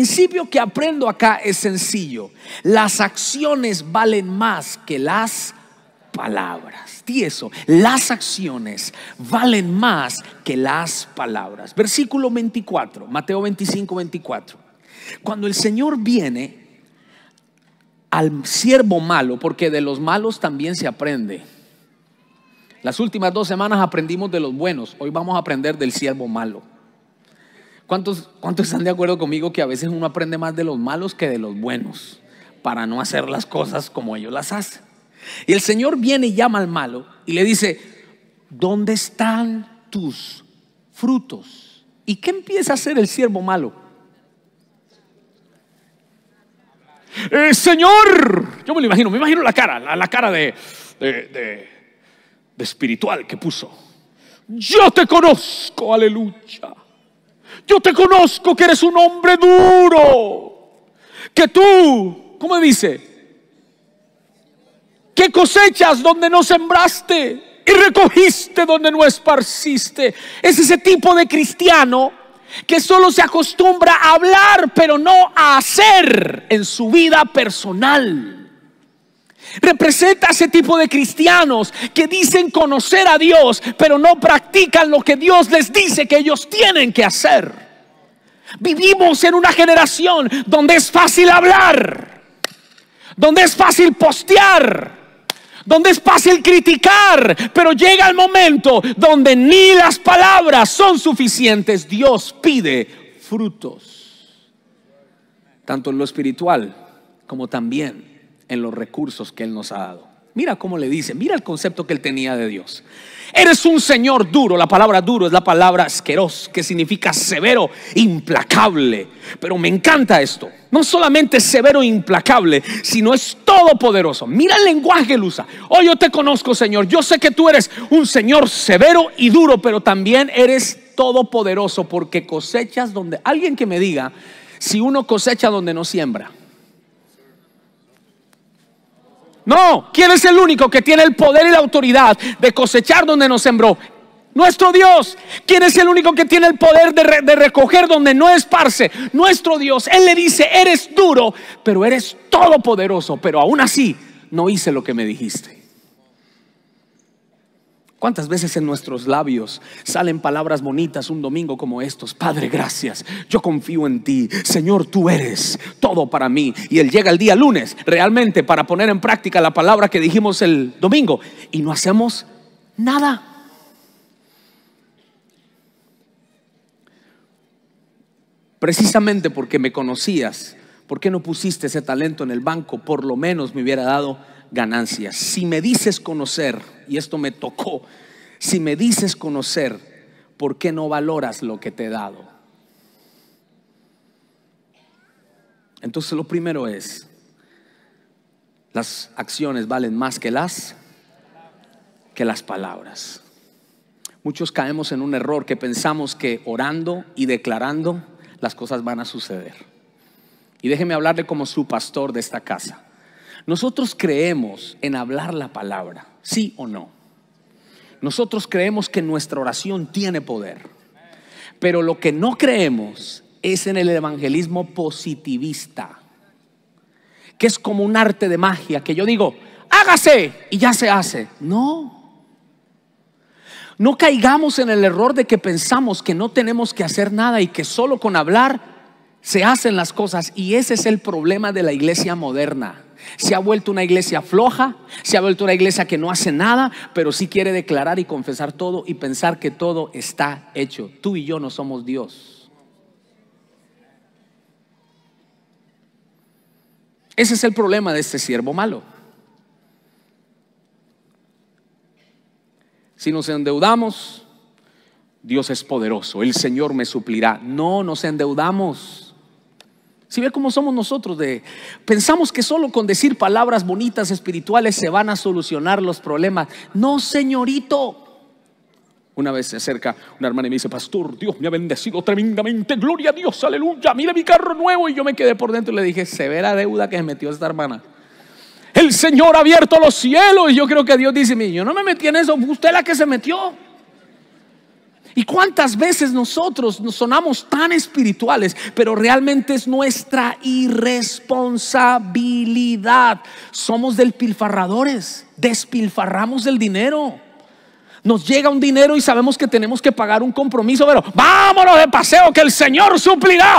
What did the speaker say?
principio que aprendo acá es sencillo: las acciones valen más que las palabras. Di eso: las acciones valen más que las palabras. Versículo 24, Mateo 25, 24. Cuando el Señor viene al siervo malo, porque de los malos también se aprende. Las últimas 2 semanas aprendimos de los buenos, hoy vamos a aprender del siervo malo. ¿Cuántos están de acuerdo conmigo que a veces uno aprende más de los malos que de los buenos, para no hacer las cosas como ellos las hacen? Y el Señor viene y llama al malo y le dice: ¿dónde están tus frutos? ¿Y qué empieza a hacer el siervo malo? Señor, yo me imagino la cara de espiritual que puso. Yo te conozco, aleluya. Yo te conozco que eres un hombre duro, que tú, ¿cómo dice? Que cosechas donde no sembraste y recogiste donde no esparciste. Es ese tipo de cristiano que solo se acostumbra a hablar pero no a hacer en su vida personal. Representa a ese tipo de cristianos que dicen conocer a Dios pero no practican lo que Dios les dice que ellos tienen que hacer. Vivimos en una generación donde es fácil hablar, donde es fácil postear, donde es fácil criticar, pero llega el momento donde ni las palabras son suficientes. Dios pide frutos, tanto en lo espiritual como también en los recursos que Él nos ha dado. Mira cómo le dice, mira el concepto que Él tenía de Dios. Eres un Señor duro. La palabra duro es la palabra asqueros, que significa severo, implacable. Pero me encanta esto: no solamente es severo e implacable, sino es todopoderoso. Mira el lenguaje que Él usa. Oh, yo te conozco, Señor. Yo sé que tú eres un Señor severo y duro, pero también eres todopoderoso, porque cosechas donde... Alguien que me diga si uno cosecha donde no siembra. No, ¿quién es el único que tiene el poder y la autoridad de cosechar donde no sembró? Nuestro Dios. ¿Quién es el único que tiene el poder de recoger donde no esparce? Nuestro Dios. Él le dice: eres duro, pero eres todopoderoso, pero aún así no hice lo que me dijiste. ¿Cuántas veces en nuestros labios salen palabras bonitas un domingo como estos? Padre, gracias, yo confío en ti. Señor, tú eres todo para mí. Y Él llega el día lunes realmente para poner en práctica la palabra que dijimos el domingo, y no hacemos nada. Precisamente porque me conocías, ¿por qué no pusiste ese talento en el banco? Por lo menos me hubiera dado ganancias. Si me dices conocer, y esto me tocó, si me dices conocer, ¿por qué no valoras lo que te he dado? Entonces lo primero es: las acciones valen más que las palabras. Muchos caemos en un error que pensamos que orando y declarando las cosas van a suceder. Y déjeme hablarle como su pastor de esta casa. Nosotros creemos en hablar la palabra, ¿sí o no? Nosotros creemos que nuestra oración tiene poder, pero lo que no creemos es en el evangelismo positivista, que es como un arte de magia, que yo digo hágase y ya se hace. No caigamos en el error de que pensamos que no tenemos que hacer nada y que solo con hablar se hacen las cosas. Y ese es el problema de la iglesia moderna. Se ha vuelto una iglesia floja, se ha vuelto una iglesia que no hace nada, pero sí quiere declarar y confesar todo y pensar que todo está hecho. Tú y yo no somos Dios. Ese es el problema de este siervo malo. Si nos endeudamos, Dios es poderoso, el Señor me suplirá. No nos endeudamos. Si ve cómo somos nosotros, pensamos que solo con decir palabras bonitas espirituales se van a solucionar los problemas. No, señorito. Una vez se acerca una hermana y me dice: pastor, Dios me ha bendecido tremendamente, gloria a Dios, aleluya, mira mi carro nuevo. Y yo me quedé por dentro y le dije: severa deuda que se metió esta hermana. El Señor ha abierto los cielos. Y yo creo que Dios dice: yo no me metí en eso, usted es la que se metió. ¿Y cuántas veces nosotros nos sonamos tan espirituales, pero realmente es nuestra irresponsabilidad? Somos despilfarradores, despilfarramos el dinero. Nos llega un dinero y sabemos que tenemos que pagar un compromiso, pero vámonos de paseo que el Señor suplirá.